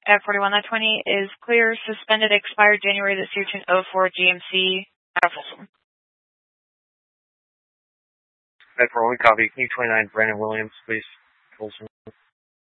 at 41920 is clear, suspended, expired January this year to 04 GMC at Folsom. At 4 copy, Q29, Brandon Williams, please. Folsom.